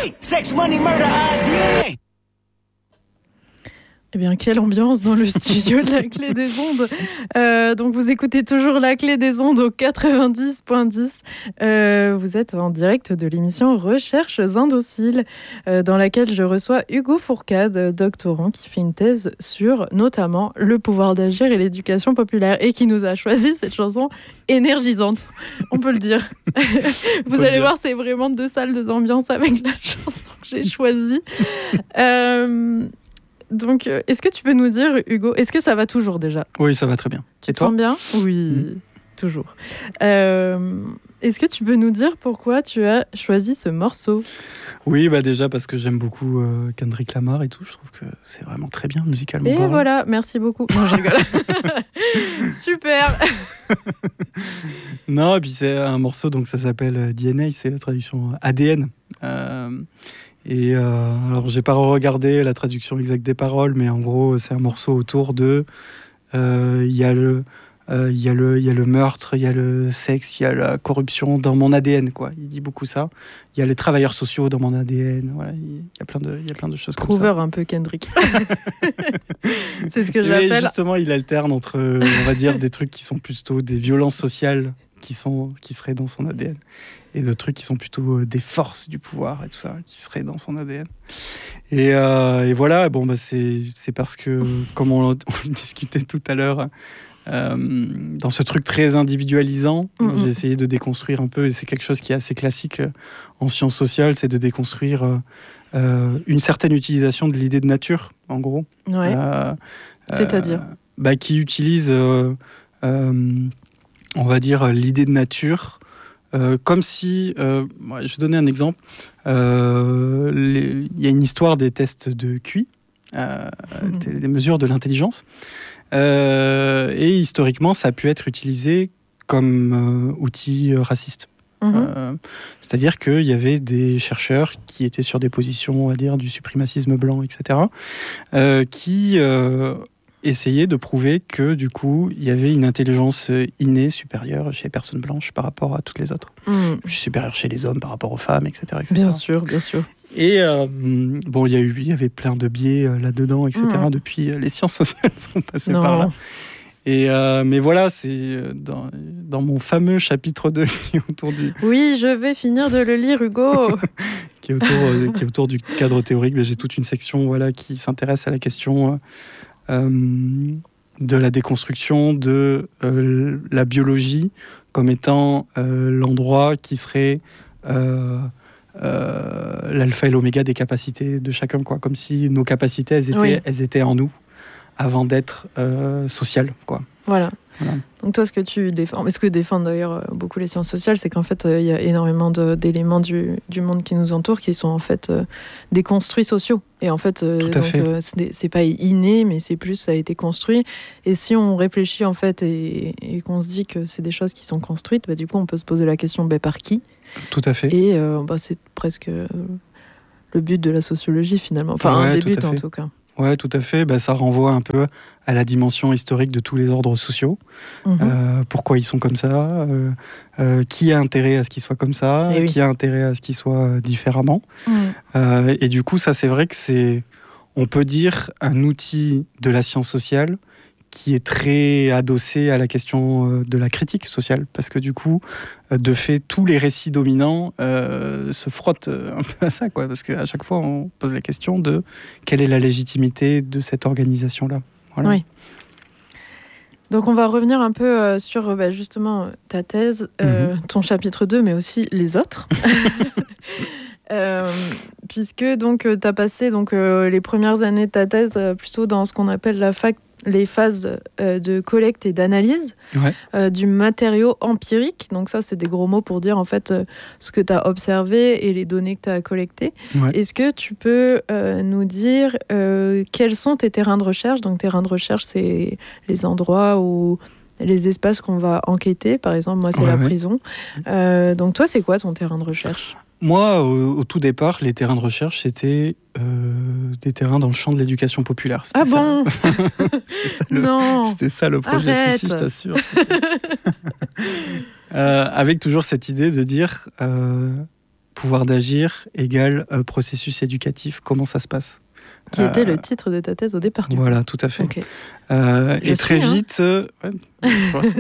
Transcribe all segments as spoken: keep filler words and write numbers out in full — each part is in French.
Hey, sex, money, murder, D N A. Eh bien, quelle ambiance dans le studio de la Clé des Ondes. Euh, donc, vous écoutez toujours la Clé des Ondes au quatre-vingt-dix virgule dix. Euh, vous êtes en direct de l'émission Recherches indociles, euh, dans laquelle je reçois Hugo Fourcade, doctorant, qui fait une thèse sur notamment le pouvoir d'agir et l'éducation populaire, et qui nous a choisi cette chanson énergisante, on peut le dire. Vous allez dire. voir, c'est vraiment deux salles, deux ambiances avec la chanson que j'ai choisie. Euh... Donc, euh, est-ce que tu peux nous dire, Hugo, est-ce que ça va toujours déjà ? Oui, ça va très bien. Tu Et te toi ? sens bien ? Oui, mmh. toujours. Euh, est-ce que tu peux nous dire pourquoi tu as choisi ce morceau ? Oui, bah déjà parce que j'aime beaucoup euh, Kendrick Lamar et tout. Je trouve que c'est vraiment très bien musicalement. Et parlant. voilà, merci beaucoup. Non, je rigole. Super. Non, et puis c'est un morceau, donc ça s'appelle D N A, c'est la traduction A D N. Euh, Et euh, alors, j'ai pas regardé la traduction exacte des paroles, mais en gros, c'est un morceau autour de. Il euh, y a le, il euh, y a le, il y a le meurtre, il y a le sexe, il y a la corruption dans mon A D N, quoi. Il dit beaucoup ça. Il y a les travailleurs sociaux dans mon A D N. Voilà, il y a plein de, il y a plein de choses comme ça. Prouveur un peu Kendrick. C'est ce que j'appelle. Et justement, il alterne entre, on va dire, des trucs qui sont plutôt des violences sociales qui sont, qui seraient dans son A D N. Et de trucs qui sont plutôt des forces du pouvoir et tout ça, qui seraient dans son A D N. Et, euh, et voilà, bon, bah, c'est, c'est parce que, comme on, on discutait tout à l'heure, euh, dans ce truc très individualisant, mm-hmm. j'ai essayé de déconstruire un peu, et c'est quelque chose qui est assez classique en sciences sociales, c'est de déconstruire euh, une certaine utilisation de l'idée de nature, en gros. Ouais. Euh, C'est-à-dire euh, bah, qui utilise, euh, euh, on va dire, l'idée de nature. Euh, comme si, euh, je vais donner un exemple, euh, les, il y a une histoire des tests de Q I, euh, mmh. des mesures de l'intelligence, euh, et historiquement ça a pu être utilisé comme euh, outil raciste. Mmh. Euh, c'est-à-dire qu'il y avait des chercheurs qui étaient sur des positions, on va dire, du suprémacisme blanc, et cetera, euh, qui... Euh, essayer de prouver que du coup il y avait une intelligence innée supérieure chez les personnes blanches par rapport à toutes les autres, mmh. supérieure chez les hommes par rapport aux femmes, et cetera, et cetera. Bien sûr, bien sûr. Et euh, bon, il y a eu, il y avait plein de biais euh, là-dedans, et cetera. Mmh. Depuis euh, les sciences sociales sont passées non. par là. Et euh, mais voilà, c'est dans, dans mon fameux chapitre deux qui est autour du. Oui, je vais finir de le lire, Hugo. qui est autour, euh, qui est autour du cadre théorique. Mais j'ai toute une section, voilà, qui s'intéresse à la question. Euh, Euh, de la déconstruction de euh, la biologie comme étant euh, l'endroit qui serait euh, euh, l'alpha et l'oméga des capacités de chacun, quoi. Comme si nos capacités, elles étaient, oui. elles étaient en nous avant d'être euh, sociales, quoi. Voilà. Voilà. Donc toi, ce que tu défends, ce que défendent d'ailleurs beaucoup les sciences sociales, c'est qu'en fait, il euh, y a énormément de, d'éléments du, du monde qui nous entoure qui sont en fait euh, des construits sociaux. Et en fait, euh, Tout à donc, fait. Euh, c'est, c'est pas inné, mais c'est plus, ça a été construit. Et si on réfléchit en fait et, et qu'on se dit que c'est des choses qui sont construites, bah, du coup, on peut se poser la question, bah, par qui ? Tout à fait. Et euh, bah, c'est presque le but de la sociologie finalement. Enfin, ouais, un des buts en tout cas. Ouais, tout à fait. Bah, ça renvoie un peu à la dimension historique de tous les ordres sociaux. Mmh. Euh, pourquoi ils sont comme ça euh, euh, Qui a intérêt à ce qu'ils soient comme ça et Qui oui. a intérêt à ce qu'ils soient différemment mmh. euh, Et du coup, ça, c'est vrai que c'est, on peut dire, un outil de la science sociale qui est très adossé à la question de la critique sociale, parce que du coup, de fait, tous les récits dominants euh, se frottent un peu à ça, quoi, parce qu'à chaque fois, on pose la question de quelle est la légitimité de cette organisation-là. Voilà. Oui. Donc on va revenir un peu euh, sur bah, justement ta thèse, euh, mm-hmm. ton chapitre deux, mais aussi les autres. Euh, puisque donc tu as passé donc, euh, les premières années de ta thèse euh, plutôt dans ce qu'on appelle la fac les phases euh, de collecte et d'analyse ouais. euh, du matériau empirique. Donc ça, c'est des gros mots pour dire en fait euh, ce que tu as observé et les données que tu as collectées. Ouais. Est-ce que tu peux euh, nous dire euh, quels sont tes terrains de recherche ? Donc terrains de recherche, c'est les endroits où les espaces qu'on va enquêter. Par exemple, moi, c'est ouais, la ouais. prison. Euh, donc toi, c'est quoi ton terrain de recherche ? Moi, au, au tout départ, les terrains de recherche, c'était euh, des terrains dans le champ de l'éducation populaire. C'était ah ça. bon c'était, ça le, Non. c'était ça le projet. Arrête. Si, si, je t'assure. euh, avec toujours cette idée de dire, euh, pouvoir d'agir égale euh, processus éducatif. Comment ça se passe ? Qui était euh, le titre de ta thèse au départ. Du voilà, coup. tout à fait. Okay. Euh, et suis, très hein. vite, euh, ouais,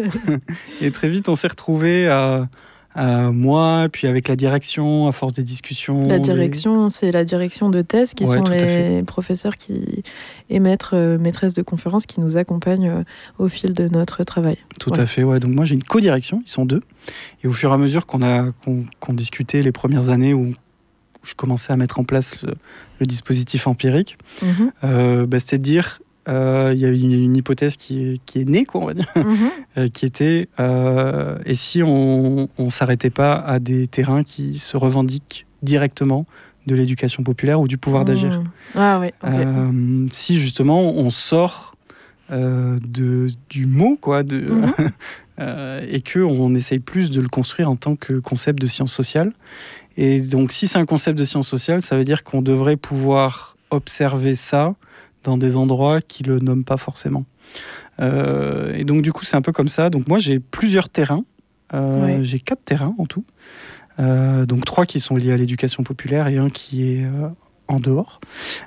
et très vite, on s'est retrouvé à, à moi, puis avec la direction, à force des discussions. La direction, des... c'est la direction de thèse, qui ouais, sont les professeurs qui et maîtres, euh, maîtresses de conférences qui nous accompagnent euh, au fil de notre travail. Tout ouais. à fait. Ouais. Donc moi, j'ai une co-direction. Ils sont deux. Et au fur et à mesure qu'on a qu'on, qu'on discutait les premières années où je commençais à mettre en place le, le dispositif empirique, mmh. euh, bah, c'était de dire, il euh, y a une, une hypothèse qui est, qui est née, quoi, on va dire, mmh. euh, qui était, euh, et si on ne s'arrêtait pas à des terrains qui se revendiquent directement de l'éducation populaire ou du pouvoir mmh. d'agir. Ah, ouais, okay. euh, si justement on sort euh, de, du mot, quoi, de, mmh. euh, et qu'on essaye plus de le construire en tant que concept de sciences sociales. Et donc, si c'est un concept de sciences sociales, ça veut dire qu'on devrait pouvoir observer ça dans des endroits qui ne le nomment pas forcément. Euh, et donc, du coup, c'est un peu comme ça. Donc, moi, j'ai plusieurs terrains. Euh, oui. J'ai quatre terrains en tout. Euh, donc, trois qui sont liés à l'éducation populaire et un qui est euh, en dehors.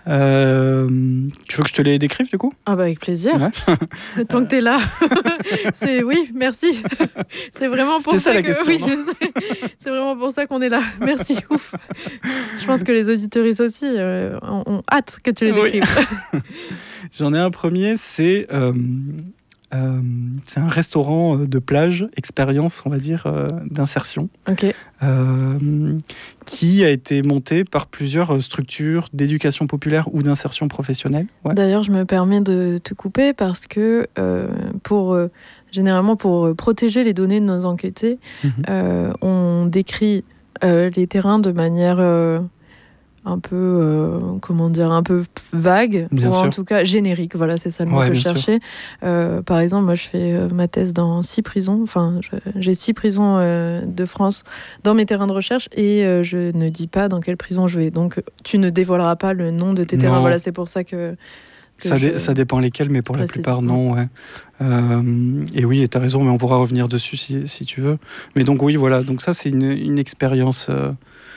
Euh, tu veux que je te les décrive, du coup ? Ah bah avec plaisir. Ouais. Tant que t'es là. c'est oui, merci. C'est vraiment pour C'était ça, ça la que question, oui, non c'est... c'est vraiment pour ça qu'on est là. Merci. Ouf. Je pense que les auditeuristes aussi euh, ont, ont hâte que tu les décrives. Oui. J'en ai un premier, c'est euh, euh, c'est un restaurant de plage, expérience, on va dire, euh, d'insertion, okay. euh, qui a été monté par plusieurs structures d'éducation populaire ou d'insertion professionnelle. Ouais. D'ailleurs, je me permets de te couper parce que euh, pour euh, généralement pour protéger les données de nos enquêtés, mm-hmm. euh, on décrit euh, les terrains de manière euh, un peu, euh, comment dire, un peu vague, bien ou sûr. En tout cas générique, voilà, c'est ça le mot ouais, que je cherchais. Euh, par exemple, moi je fais euh, ma thèse dans six prisons, enfin je, j'ai six prisons euh, de France dans mes terrains de recherche et euh, je ne dis pas dans quelle prison je vais, donc tu ne dévoileras pas le nom de tes non. terrains, voilà, c'est pour ça que... que ça, je... dé- ça dépend lesquels, mais pour précise. La plupart non, ouais. Euh, et oui, tu as raison, mais on pourra revenir dessus si, si tu veux. Mais donc oui, voilà, donc ça c'est une, une expérience... Euh,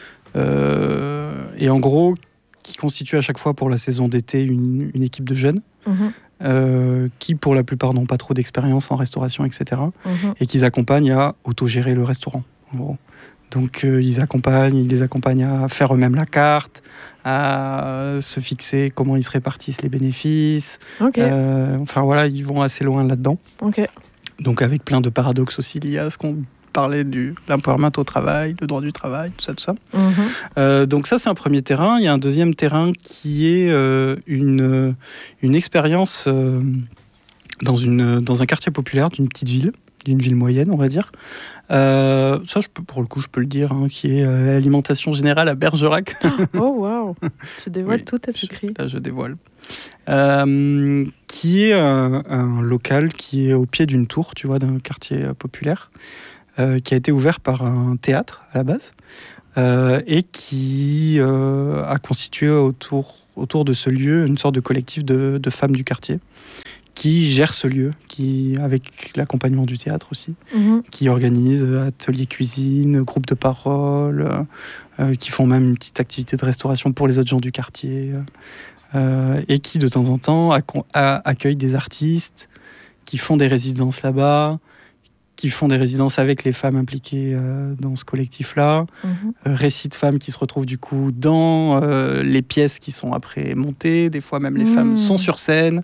Euh, et en gros, qui constitue à chaque fois pour la saison d'été une, une équipe de jeunes mmh. euh, qui, pour la plupart, n'ont pas trop d'expérience en restauration, et cetera. Mmh. Et qu'ils accompagnent à autogérer le restaurant, en gros. Donc, euh, ils accompagnent, ils les accompagnent à faire eux-mêmes la carte, à se fixer comment ils se répartissent les bénéfices. Okay. Euh, enfin, voilà, ils vont assez loin là-dedans. Okay. Donc, avec plein de paradoxes aussi liés à ce qu'on parler de l'empowerment au travail, le droit du travail, tout ça, tout ça. Mmh. Euh, donc ça, c'est un premier terrain. Il y a un deuxième terrain qui est euh, une, une expérience euh, dans, une, dans un quartier populaire d'une petite ville, d'une ville moyenne, on va dire. Euh, ça, je peux, pour le coup, je peux le dire, hein, qui est euh, l'alimentation générale à Bergerac. Oh, waouh! Tu dévoiles oui, tout tes secrets. Là, je dévoile. Euh, qui est un, un local qui est au pied d'une tour, tu vois, d'un quartier populaire. Euh, qui a été ouvert par un théâtre à la base euh, et qui euh, a constitué autour, autour de ce lieu une sorte de collectif de, de femmes du quartier qui gèrent ce lieu, qui, avec l'accompagnement du théâtre aussi, mmh. qui organisent ateliers cuisine, groupes de parole, euh, qui font même une petite activité de restauration pour les autres gens du quartier euh, et qui de temps en temps acc- a, accueillent des artistes qui font des résidences là-bas, qui font des résidences avec les femmes impliquées euh, dans ce collectif-là. Mmh. Euh, récits de femmes qui se retrouvent du coup dans euh, les pièces qui sont après montées. Des fois même les mmh. femmes sont sur scène.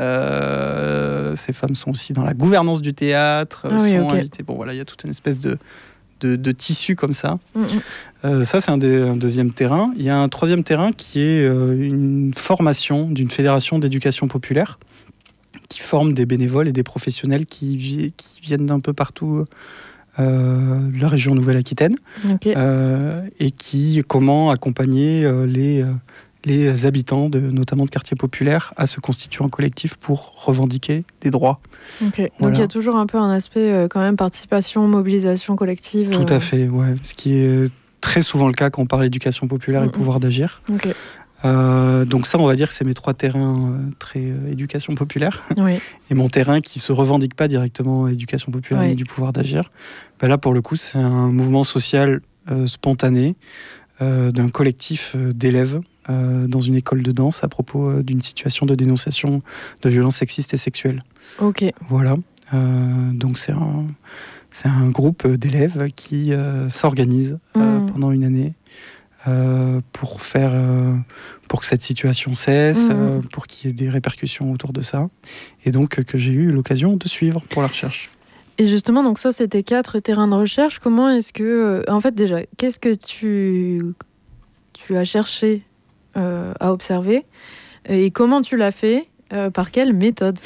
Euh, ces femmes sont aussi dans la gouvernance du théâtre, ah, sont oui, okay. invitées. Bon voilà, il y a toute une espèce de, de, de tissu comme ça. Mmh. Euh, ça c'est un, des, un deuxième terrain. Il y a un troisième terrain qui est euh, une formation d'une fédération d'éducation populaire qui forment des bénévoles et des professionnels qui, qui viennent d'un peu partout euh, de la région Nouvelle-Aquitaine okay. euh, et qui, comment accompagner euh, les, euh, les habitants, de, notamment de quartiers populaires, à se constituer en collectif pour revendiquer des droits. Okay. Voilà. Donc il y a toujours un peu un aspect euh, quand même participation, mobilisation collective. Tout euh... à fait, ouais. Ce qui est très souvent le cas quand on parle d'éducation populaire mmh. et pouvoir d'agir. Okay. Euh, donc ça, on va dire que c'est mes trois terrains euh, très euh, éducation populaire. Oui. Et mon terrain qui se revendique pas directement éducation populaire oui. ni du pouvoir d'agir. Ben là, pour le coup, c'est un mouvement social euh, spontanée euh, d'un collectif d'élèves euh, dans une école de danse à propos euh, d'une situation de dénonciation de violences sexistes et sexuelles. Ok. Voilà. Euh, donc c'est un, c'est un groupe d'élèves qui euh, s'organise euh, mmh. pendant une année euh, pour faire, euh, pour que cette situation cesse, mmh. euh, pour qu'il y ait des répercussions autour de ça, et donc que j'ai eu l'occasion de suivre pour la recherche. Et justement, donc ça, c'était quatre terrains de recherche. Comment est-ce que, en fait, déjà, qu'est-ce que tu tu as cherché euh, à observer et comment tu l'as fait, euh, par quelle méthode?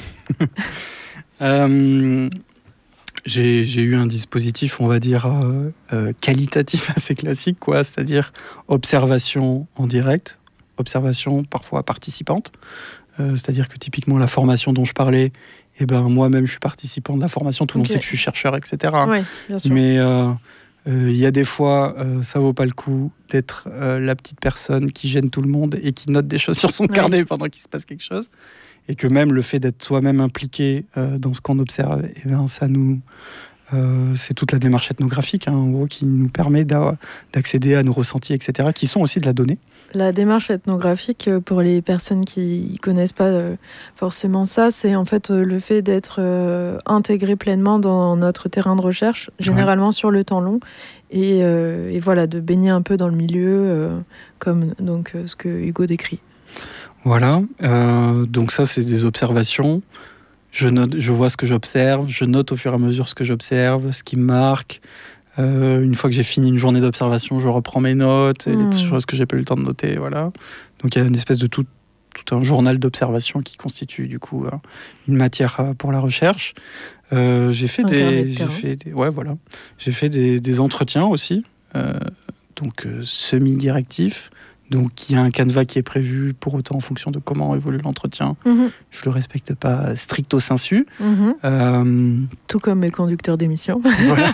euh, j'ai, j'ai eu un dispositif, on va dire, euh, euh, qualitatif assez classique, quoi, c'est-à-dire observation en direct, observation parfois participante, euh, c'est-à-dire que typiquement la formation dont je parlais, eh ben, moi-même je suis participant de la formation, tout le okay. monde sait que je suis chercheur, et cetera. Ouais, bien sûr. Mais euh, il euh, y a des fois, euh, ça vaut pas le coup d'être euh, la petite personne qui gêne tout le monde et qui note des choses sur son ouais. carnet pendant qu'il se passe quelque chose. Et que même le fait d'être soi-même impliqué euh, dans ce qu'on observe, eh ben, ça nous, euh, c'est toute la démarche ethnographique, hein, en gros, qui nous permet d'a- d'accéder à nos ressentis, et cetera, qui sont aussi de la donnée. La démarche ethnographique, pour les personnes qui ne connaissent pas euh, forcément ça, c'est en fait euh, le fait d'être euh, intégré pleinement dans notre terrain de recherche, généralement ouais. sur le temps long, et, euh, et voilà, de baigner un peu dans le milieu, euh, comme donc, euh, ce que Hugo décrit. Voilà, euh, donc ça c'est des observations. Je note, je vois ce que j'observe, je note au fur et à mesure ce que j'observe, ce qui me marque. Euh, une fois que j'ai fini une journée d'observation, je reprends mes notes, et mmh. les choses que j'ai pas eu le temps de noter, voilà. Donc il y a une espèce de tout, tout un journal d'observation qui constitue du coup euh, une matière euh, pour la recherche. Euh, j'ai fait un des, j'ai fait des, ouais voilà, j'ai fait des, des entretiens aussi, euh, donc euh, semi-directifs. Donc, il y a un canevas qui est prévu pour autant en fonction de comment évolue l'entretien. Mmh. Je ne le respecte pas stricto sensu. Mmh. Euh... Tout comme mes conducteurs d'émission. Voilà.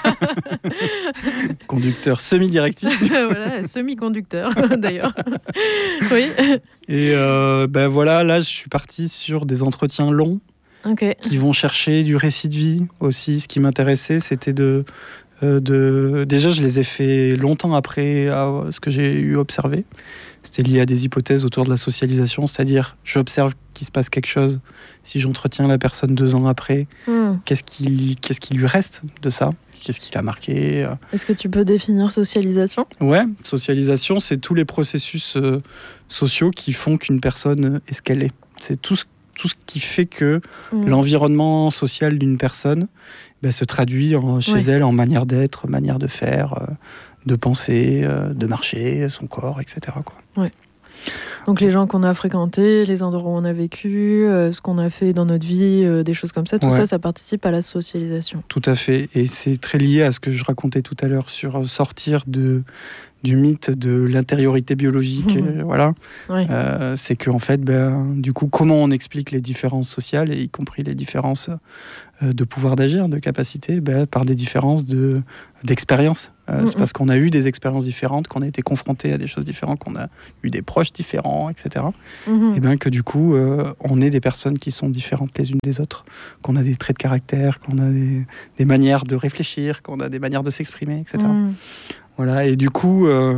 Conducteur semi-directif. Voilà, semi-conducteur d'ailleurs. Oui. Et euh, ben voilà, là, je suis parti sur des entretiens longs okay. qui vont chercher du récit de vie aussi. Ce qui m'intéressait, c'était de... Euh, de... Déjà, je les ai fait longtemps après euh, ce que j'ai eu observé. C'était lié à des hypothèses autour de la socialisation, c'est-à-dire j'observe qu'il se passe quelque chose. Si j'entretiens la personne deux ans après, mm. qu'est-ce qui, qu'est-ce qui lui reste de ça ? Qu'est-ce qui l'a marqué ? Est-ce que tu peux définir socialisation ? Ouais, socialisation, c'est tous les processus euh, sociaux qui font qu'une personne est ce qu'elle est. C'est tout ce, tout ce qui fait que mm. l'environnement social d'une personne ben, se traduit en, chez ouais. elle en manière d'être, manière de faire, euh, de penser, euh, de marcher, son corps, et cetera, quoi. Ouais. Donc les gens qu'on a fréquentés, les endroits où on a vécu, euh, ce qu'on a fait dans notre vie, euh, des choses comme ça, tout ouais. ça, ça participe à la socialisation. Tout à fait. Et c'est très lié à ce que je racontais tout à l'heure sur sortir de, du mythe de l'intériorité biologique. Mmh. Euh, voilà. Ouais. Euh, c'est qu'en fait, ben, du coup, comment on explique les différences sociales, et y compris les différences euh, de pouvoir d'agir, de capacité, ben, par des différences de, d'expérience. Euh, mmh. C'est parce qu'on a eu des expériences différentes, qu'on a été confronté à des choses différentes, qu'on a eu des proches différents, et cetera. Mmh. Et bien que du coup, euh, on est des personnes qui sont différentes les unes des autres, qu'on a des traits de caractère, qu'on a des, des manières de réfléchir, qu'on a des manières de s'exprimer, et cetera. Mmh. Voilà, et du coup, euh,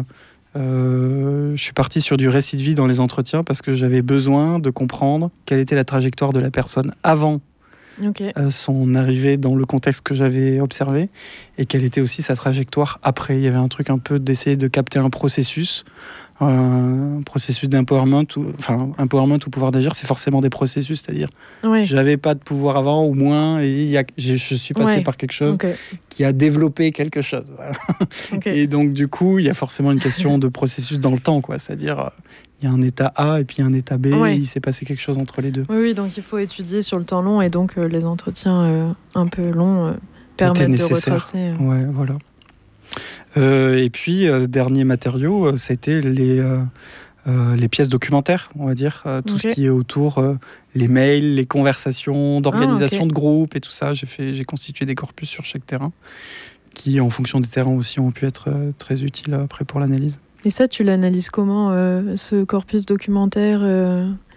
euh, je suis parti sur du récit de vie dans les entretiens parce que j'avais besoin de comprendre quelle était la trajectoire de la personne avant okay. euh, son arrivée dans le contexte que j'avais observé, et quelle était aussi sa trajectoire après. Il y avait un truc un peu d'essayer de capter un processus, un processus d'empowerment, ou, enfin, empowerment ou pouvoir d'agir, c'est forcément des processus, c'est-à-dire oui. j'avais pas de pouvoir avant, ou moins, et il y a, je, je suis passé ouais. par quelque chose okay. qui a développé quelque chose. Voilà. Okay. Et donc, du coup, il y a forcément une question de processus dans le temps, quoi. C'est-à-dire, il y a un état A et puis un état B, ouais. et il s'est passé quelque chose entre les deux. Oui, oui, donc il faut étudier sur le temps long, et donc euh, les entretiens euh, un peu longs euh, permettent de retracer. Euh... Ouais, voilà. Euh, et puis, euh, dernier matériau, euh, c'était les, euh, euh, les pièces documentaires, on va dire. Euh, tout okay. ce qui est autour, euh, les mails, les conversations, d'organisation ah, okay. de groupe et tout ça. J'ai, fait, j'ai constitué des corpus sur chaque terrain qui, en fonction des terrains aussi, ont pu être euh, très utiles après pour l'analyse. Et ça, tu l'analyses comment, euh, ce corpus documentaire euh,